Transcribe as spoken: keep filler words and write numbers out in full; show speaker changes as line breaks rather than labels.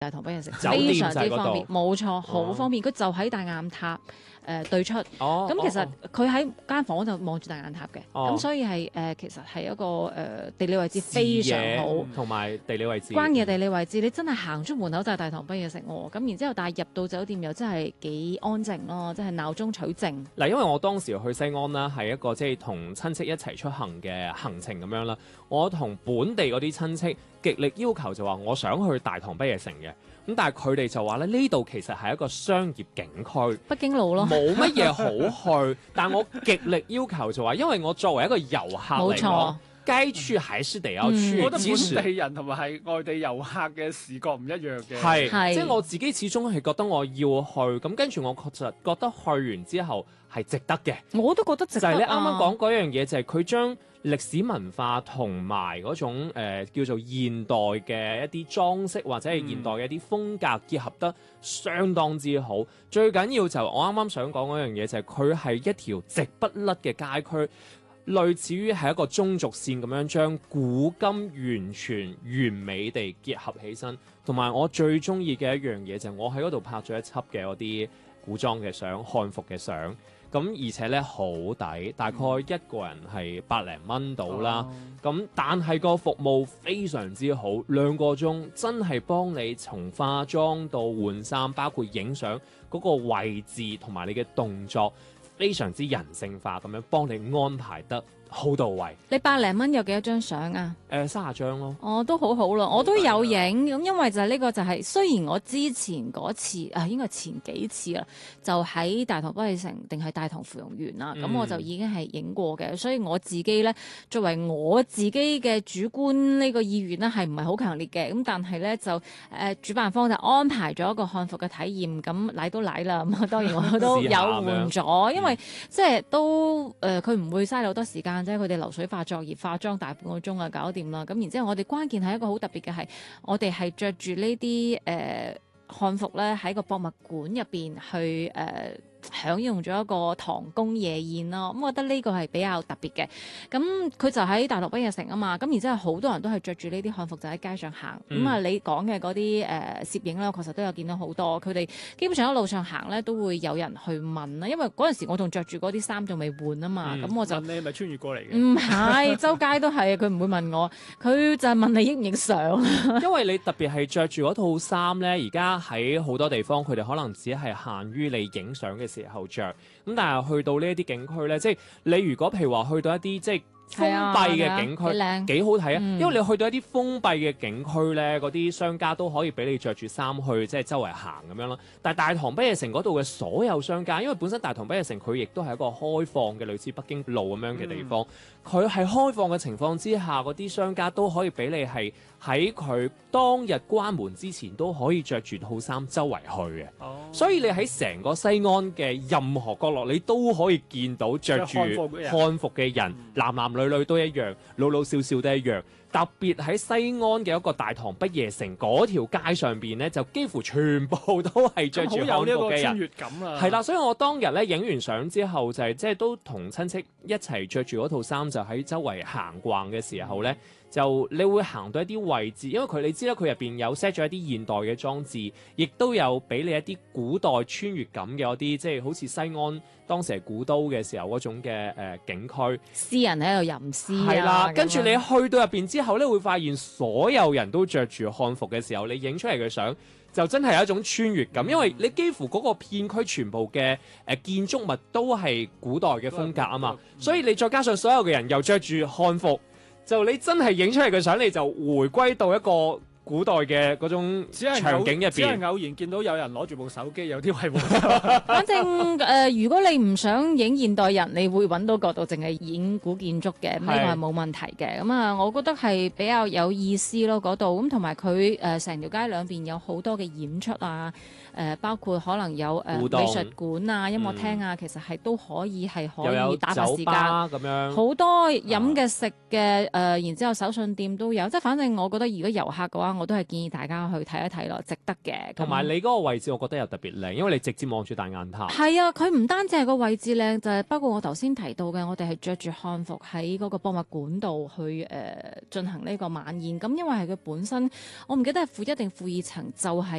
大堂北夜城非常之方便，冇錯，好方便。佢、哦、就喺大雁塔誒、呃、對出，咁、哦、其實佢喺間房就望住大雁塔嘅，咁、哦、所以係誒、呃、其實係一個誒、呃、地理位置非常好，
同埋地理位置
關鍵地理位置，你真係行出門口就係大堂北夜城喎。咁然之後，但係入到酒店又真係幾安靜咯，即係鬧中取靜。
嗱，因為我當時去西安啦，係一個即係同親戚一齊出行嘅行程咁樣啦，我同本地嗰啲親戚極力要求就話我想去大堂北夜城嘅，咁但係佢哋就話咧呢度其實係一個商業景區，
北京路咯，
冇乜嘢好去。但我極力要求就話，因為我作為一個遊客嚟講，該去還是得要去。
我覺得本地人同埋係外地遊客嘅視覺唔一樣嘅，
係即係我自己始終係覺得我要去，咁跟住我確實覺得去完之後係值得嘅。
我都覺得值得、啊。
就係你啱啱講嗰樣嘢，就係佢將歷史文化同埋嗰種、呃、叫做現代嘅一啲裝飾或者係現代嘅一啲風格結合得相當之好。嗯、最緊要就係我啱啱想講嗰樣嘢，就係佢係一條直不甩嘅街區，類似於係一個中軸線咁樣將古今完全完美地結合起身。同埋我最中意嘅一樣嘢就係我喺嗰度拍咗一輯嘅嗰啲古裝嘅相、漢服嘅相。咁而且咧好抵，大概一個人係百零蚊到啦。咁、哦、但係個服務非常之好，兩個鐘真係幫你從化妝到換衫，包括影相嗰個位置同埋你嘅動作，非常之人性化咁樣幫你安排得好到位。
你百零蚊有幾多張相啊？
誒、呃，三十張咯。
哦，都好好咯，我都有影。咁因為就係呢個就係、是，雖然我之前嗰次啊，應該前幾次啦，就喺大堂北夜城定係大堂芙蓉園啦，咁、嗯、我就已經係影過嘅。所以我自己咧，作為我自己嘅主觀呢個意願咧，係唔係好強烈嘅。咁但係咧就誒、呃，主辦方就安排咗一個漢服嘅體驗，咁嚟都嚟啦。咁當然我都有換咗，因為、嗯、即係都誒，佢、呃、唔會嘥好多時間。即係佢哋流水化作業，化妝大半個鐘啊，搞掂啦。咁然之後，我哋關鍵係一個好特別嘅係，我哋係着住呢啲誒漢服咧，喺個博物館入邊去誒。呃享用咗一個唐宮夜宴咯，咁我覺得呢個係比較特別嘅。咁佢就喺大堂北夜城啊嘛，咁然之後好多人都係着住呢啲漢服就喺街上行。咁、嗯、啊，你講嘅嗰啲誒攝影咧，我確實都有見到好多。佢哋基本上喺路上行咧，都會有人去問啦。因為嗰陣時我仲着住嗰啲衫仲未換啊嘛，咁、嗯、我就
問你係咪穿越過嚟嘅？
唔係，周街都係，佢唔會問我，佢就係問你影唔影相。
因為你特別係着住嗰套衫咧，而家喺好多地方佢哋可能只係限於你影相嘅時候着，咁但係去到呢一啲景區咧，即係你如果譬如話去到一啲即係封閉嘅景區，幾、啊、好睇啊、嗯！因為你去到一啲封閉嘅景區咧，嗰啲商家都可以俾你着住衫去即係周圍行咁樣咯。但係大堂北夜城嗰度嘅所有商家，因為本身大堂北夜城佢亦都係一個開放嘅類似北京路咁樣嘅地方，佢、嗯、係開放嘅情況之下，嗰啲商家都可以俾你係喺佢當日關門之前都可以着住套衫周圍去嘅。哦，所以你喺成個西安嘅任何角落，你都可以見到着住漢服嘅人，男男女女女都一樣，老老少少都一樣。特別喺西安嘅一個大堂北夜城嗰條街上邊咧，就幾乎全部都係着住漢服嘅人。好有呢個穿越感啊！係啦，所以我當日咧影完相之後，就係即係都同親戚一齊着住嗰套衫，就喺周圍行逛嘅時候咧，就你會行到一啲位置，因為佢你知啦，佢入邊有 set 咗一啲現代嘅裝置，亦都有俾你一啲古代穿越感嘅嗰啲，即係好似西安當時係古都嘅時候嗰種嘅誒、呃、景區。詩人喺度吟詩啊！係啦，跟住你去到入邊之後咧，會發現所有人都着住漢服嘅時候，你影出嚟嘅相就真係有一種穿越感，因為你幾乎嗰個片區全部嘅誒、呃、建築物都係古代嘅風格啊嘛，所以你再加上所有嘅人又着住漢服。就你真係影出嚟嘅相，你就回歸到一個古代嘅嗰種場景入邊。只係偶然見到有人攞住部手機，有啲係喎。
反正誒、呃，如果你唔想影現代人，你會揾到角度，淨係影古建築嘅，呢個係冇問題嘅。咁啊，我覺得係比較有意思咯，嗰度咁同埋佢誒成條街兩邊有好多嘅演出啊。誒、呃、包括可能有誒、呃、美術館啊、音樂廳啊，嗯、其實係都可以係可以打發時間咁樣，好多飲嘅食嘅誒，然之後手信店都有，即係反正我覺得如果遊客嘅話， 我都係建議大家去睇一睇咯，值得嘅。
同埋你嗰個位置，我覺得又特別靚，因為你直接望住大雁塔。
係啊，佢唔單止係個位置靚，就係、是、包括我頭先提到嘅，我哋係着住漢服喺嗰個博物館度去誒、呃、進行呢個晚宴。咁因為係佢本身，我唔記得係負一定負二層，就係、